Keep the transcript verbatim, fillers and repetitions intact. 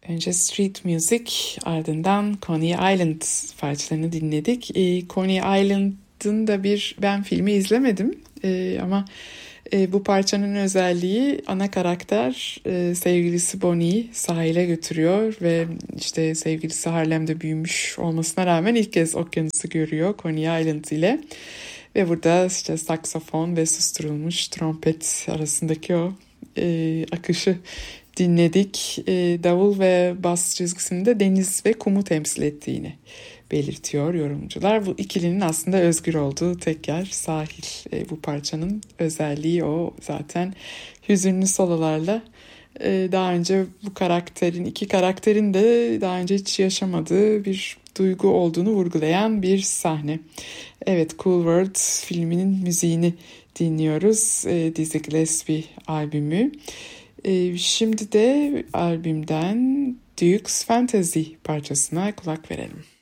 Önce Street Music, ardından Coney Island parçalarını dinledik. E, Coney Island'ın da bir ben filmi izlemedim e, ama e, bu parçanın özelliği ana karakter e, sevgilisi Bonnie'yi sahile götürüyor ve işte sevgilisi Harlem'de büyümüş olmasına rağmen ilk kez okyanusu görüyor Coney Island ile. Ve burada işte saksafon ve susturulmuş trompet arasındaki o e, akışı dinledik. E, davul ve bas çizgisinde deniz ve kumu temsil ettiğini belirtiyor yorumcular. Bu ikilinin aslında özgür olduğu tek yer sahil. E, bu parçanın özelliği o zaten hüzünlü sololarla e, daha önce bu karakterin, iki karakterin de daha önce hiç yaşamadığı bir duygu olduğunu vurgulayan bir sahne. Evet, Cool World filminin müziğini dinliyoruz. E, Dizzy Gillespie albümü. E, şimdi de albümden Duke's Fantasy parçasına kulak verelim.